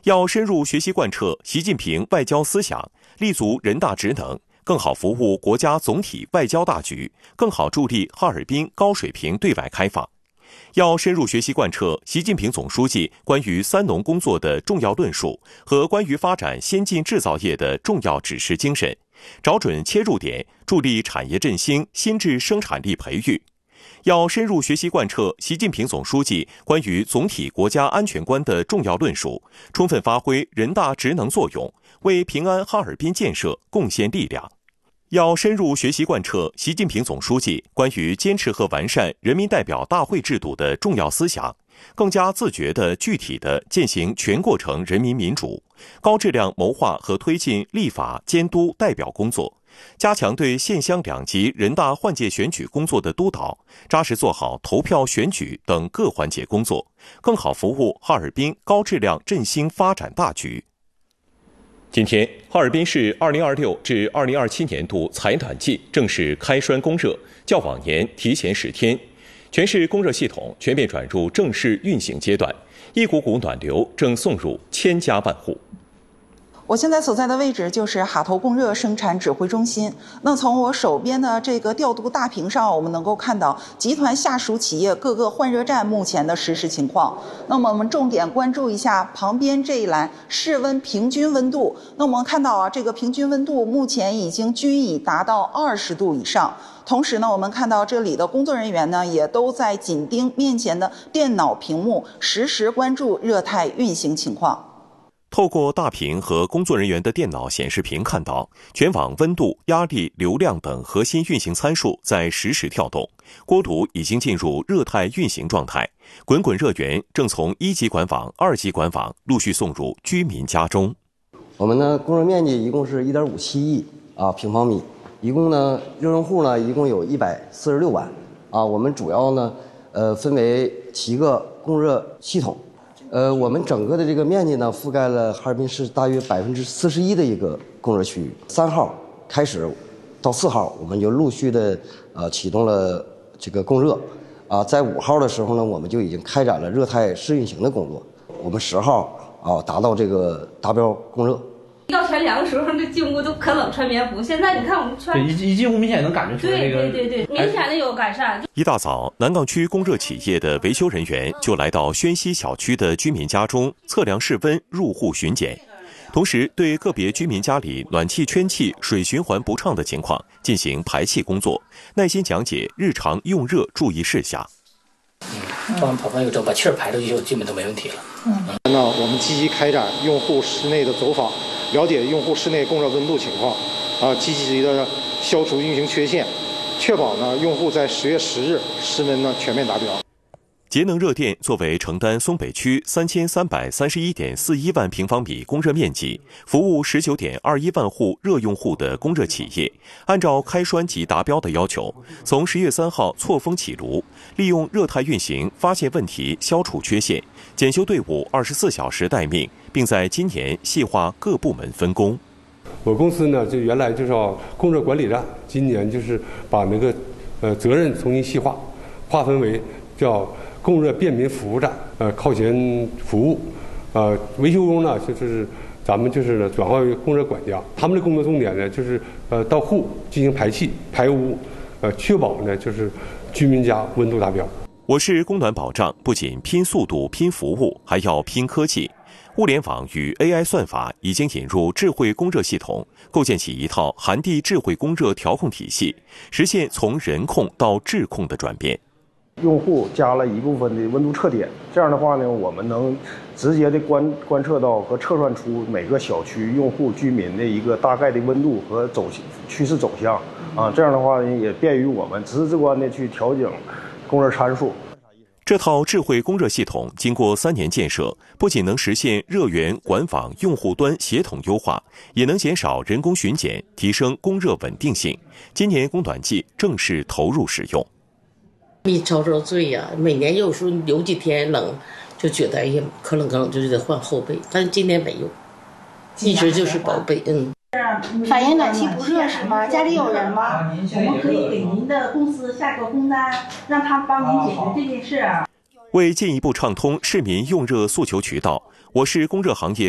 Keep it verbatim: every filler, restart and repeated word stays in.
要深入学习贯彻习近平外交思想，立足人大职能，更好服务国家总体外交大局，更好助力哈尔滨高水平对外开放。要深入学习贯彻习近平总书记关于三农工作的重要论述和关于发展先进制造业的重要指示精神，找准切入点，助力产业振兴、新质生产力培育。要深入学习贯彻习近平总书记关于总体国家安全观的重要论述，充分发挥人大职能作用，为平安哈尔滨建设贡献力量。要深入学习贯彻习近平总书记关于坚持和完善人民代表大会制度的重要思想，更加自觉地、具体地践行全过程人民民主，高质量谋划和推进立法监督代表工作，加强对县乡两级人大换届选举工作的督导，扎实做好投票选举等各环节工作，更好服务哈尔滨高质量振兴发展大局。今天，哈尔滨市二零二六至二零二七年度采暖季正式开栓供热，较往年提前十天。全市供热系统全面转入正式运行阶段，一股股暖流正送入千家万户。 我现在所在的位置就是哈头供热生产指挥中心。那从我手边的这个调度大屏上，我们能够看到集团下属企业各个换热站目前的实时情况。那么我们重点关注一下旁边这一栏室温平均温度。那我们看到啊，这个平均温度目前已经均已达到二十度以上。同时呢，我们看到这里的工作人员呢，也都在紧盯面前的电脑屏幕，实时关注热态运行情况。 透过大屏和工作人员的电脑显示屏看到，全网温度、压力、流量等核心运行参数在实时跳动，锅炉已经进入热态运行状态，滚滚热源正从一级管网、二级管网陆续送入居民家中。 我们呢，供热面积一共是 一点五七亿啊平方米，一共呢热用户呢一共有一百四十六万啊。我们主要呢呃分为七个供热系统。呃，我们整个的这个面积呢，覆盖了哈尔滨市大约百分之四十一的一个供热区域。三号开始到四号，我们就陆续的呃启动了这个供热，啊，在五号的时候呢，我们就已经开展了热态试运行的工作。我们十号啊达到这个达标供热。 一到天凉的时候，那进屋都可冷，穿棉服。现在你看我们穿， 一一进屋明显能感觉出来这个， 对对对对，明显的有改善。 一大早，南岗区供热企业的维修人员就来到宣西小区的居民家中测量室温、入户巡检，同时对个别居民家里暖气圈气、水循环不畅的情况进行排气工作，耐心讲解日常用热注意事项。 嗯，帮跑完以后把气儿排出去，就基本都没问题了。 嗯，那我们积极开展用户室内的走访，了解用户室内供热温度情况，啊，积极的消除运行缺陷，确保呢用户在十月十日室温呢全面达标。 节能热电作为承担松北区三千三百三十一点四一万平方米供热面积，服务十九点二一万户热用户的供热企业，按照开栓及达标的要求，从十月三号错峰起炉，利用热态运行发现问题、消除缺陷，检修队伍二十四小时待命，并在今年细化各部门分工。 我公司呢，就原来就是要供热管理站，今年就是把那个呃责任重新细化，划分为叫供热便民服务站，呃，靠前服务，呃，维修工呢，就是咱们就是转化为供热管家，他们的工作重点呢，就是呃到户进行排气、排污，呃，确保呢就是居民家温度达标。 我市供暖保障不仅拼速度、拼服务，还要拼科技。物联网与 A I 算法已经引入智慧供热系统，构建起一套涵地智慧供热调控体系，实现从人控到智控的转变。 用户加了一部分的温度测点，这样的话呢，我们能直接的观观测到和测算出每个小区用户居民的一个大概的温度和走趋势走向啊，这样的话呢，也便于我们直直观的去调整供热参数。 这套智慧供热系统经过三年建设，不仅能实现热源管网用户端协同优化，也能减少人工巡检，提升供热稳定性。今年供暖季正式投入使用。 一遭遭罪呀！每年有时候有几天冷，就觉得哎呀可冷可冷，就得换厚被。但是今年没有，一直就是薄被。嗯。 反映暖气不热是吗？家里有人吗？我们可以给您的公司下个工单，让他帮您解决这件事啊。 为进一步畅通市民用热诉求渠道，我市供热行业